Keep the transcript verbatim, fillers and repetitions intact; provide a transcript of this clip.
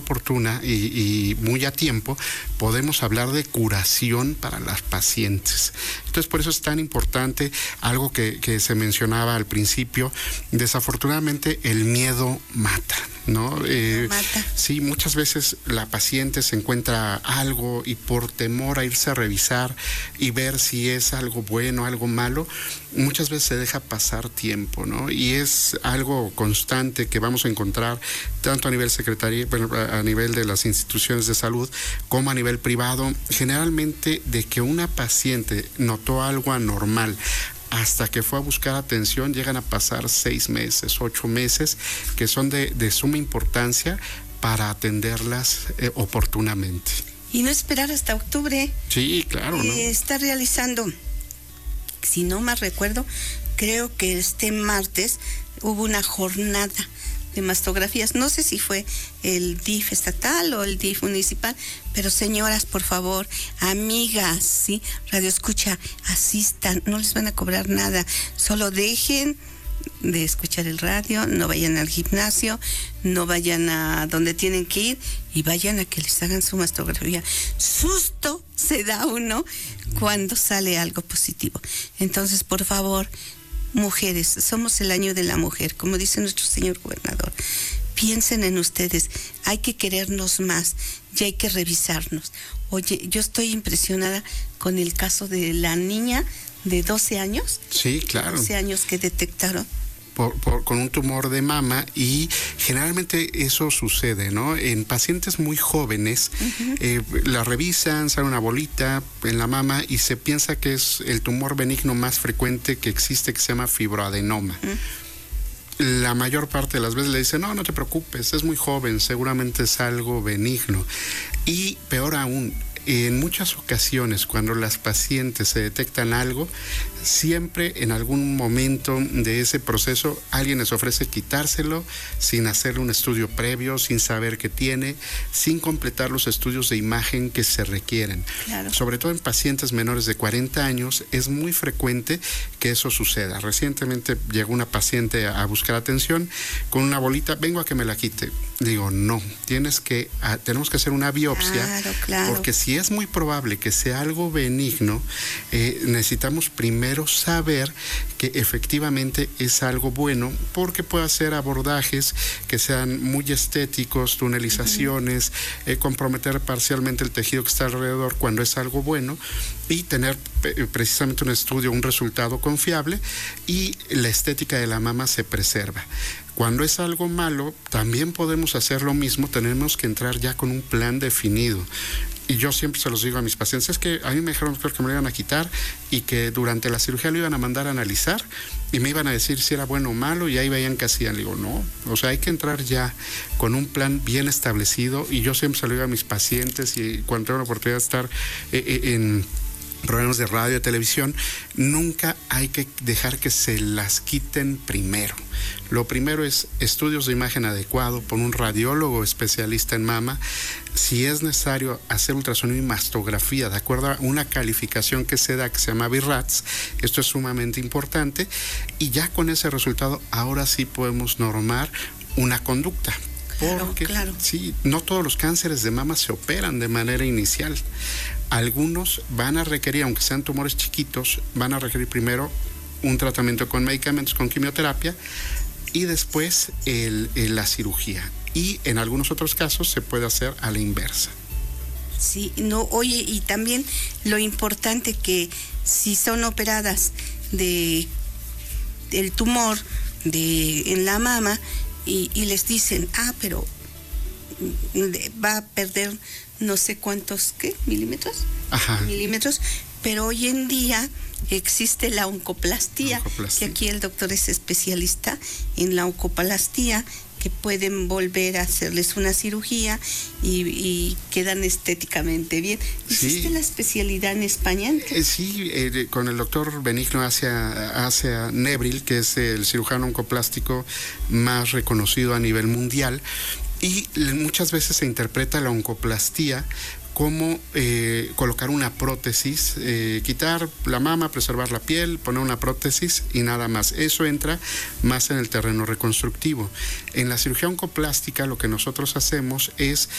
oportuna y, y muy a tiempo, podemos hablar de curación para las pacientes. Entonces, por eso es tan importante algo que, que se mencionaba al principio. Desafortunadamente, el miedo mata, ¿no? Eh, mata. Sí, muchas veces la paciente se encuentra algo y por temor a irse a revisar y ver si es algo bueno, algo malo, muchas veces se deja pasar tiempo, ¿no? Y es algo constante que vamos a encontrar tanto a nivel secretaría, bueno, a nivel de las instituciones de salud, como a nivel privado, generalmente de que una paciente notó algo anormal hasta que fue a buscar atención, llegan a pasar seis meses, ocho meses, que son de, de suma importancia para atenderlas eh, oportunamente. Y no esperar hasta octubre. Sí, claro, ¿no? Eh, está realizando, si no mal recuerdo, creo que este martes hubo una jornada de mastografías. No sé si fue el D I F estatal o el D I F municipal, pero señoras, por favor, amigas, ¿sí? Radio Escucha, asistan, no les van a cobrar nada, solo dejen de escuchar el radio, no vayan al gimnasio, no vayan a donde tienen que ir y vayan a que les hagan su mastografía. Susto se da uno cuando sale algo positivo. Entonces, por favor, mujeres, somos el año de la mujer, como dice nuestro señor gobernador. Piensen en ustedes, hay que querernos más y hay que revisarnos. Oye, yo estoy impresionada con el caso de la niña de doce años. Sí, claro. doce años que detectaron. Por, por, con un tumor de mama, y generalmente eso sucede, ¿no? En pacientes muy jóvenes, uh-huh. eh, la revisan, sale una bolita en la mama y se piensa que es el tumor benigno más frecuente que existe, que se llama fibroadenoma. Uh-huh. La mayor parte de las veces le dicen, no, no te preocupes, es muy joven, seguramente es algo benigno. Y peor aún, en muchas ocasiones, cuando las pacientes se detectan algo, siempre en algún momento de ese proceso alguien les ofrece quitárselo sin hacer un estudio previo, sin saber qué tiene, sin completar los estudios de imagen que se requieren. Claro. Sobre todo en pacientes menores de cuarenta años es muy frecuente que eso suceda. Recientemente llegó una paciente a buscar atención con una bolita, vengo a que me la quite. Digo, no, tienes que, a, tenemos que hacer una biopsia, claro, claro. porque si es muy probable que sea algo benigno, eh, necesitamos primero saber que efectivamente es algo bueno, porque puede hacer abordajes que sean muy estéticos, tunelizaciones, uh-huh. eh, comprometer parcialmente el tejido que está alrededor cuando es algo bueno, y tener eh, precisamente un estudio, un resultado confiable, y la estética de la mama se preserva. Cuando es algo malo, también podemos hacer lo mismo, tenemos que entrar ya con un plan definido. Y yo siempre se los digo a mis pacientes, es que a mí me dijeron que me lo iban a quitar y que durante la cirugía lo iban a mandar a analizar y me iban a decir si era bueno o malo, y ahí veían que hacían. Le digo, no, o sea, hay que entrar ya con un plan bien establecido, y yo siempre se lo digo a mis pacientes, y cuando tengo la oportunidad de estar eh, en programas de radio y televisión, nunca hay que dejar que se las quiten primero. Lo primero es estudios de imagen adecuado por un radiólogo especialista en mama. Si es necesario hacer ultrasonido y mastografía de acuerdo a una calificación que se da, que se llama B I RATS, esto es sumamente importante, y ya con ese resultado ahora sí podemos normar una conducta. Porque claro, claro. sí, no todos los cánceres de mama se operan de manera inicial. Algunos van a requerir, aunque sean tumores chiquitos, van a requerir primero un tratamiento con medicamentos, con quimioterapia, y después el, el, la cirugía. Y en algunos otros casos se puede hacer a la inversa. Sí, no, oye, y también lo importante que si son operadas de del tumor de en la mama y, y les dicen, ah, pero va a perder no sé cuántos, ¿qué? ¿Milímetros? Ajá. Milímetros, pero hoy en día existe la oncoplastía, oncoplastía, que aquí el doctor es especialista en la oncoplastía, que pueden volver a hacerles una cirugía y, y quedan estéticamente bien. ¿Existe sí. la especialidad en España? Eh, sí, eh, con el doctor Benigno Asia, Asia Nebril, que es el cirujano oncoplástico más reconocido a nivel mundial, y muchas veces se interpreta la oncoplastía como eh, colocar una prótesis, eh, quitar la mama, preservar la piel, poner una prótesis y nada más. Eso entra más en el terreno reconstructivo. En la cirugía oncoplástica lo que nosotros hacemos es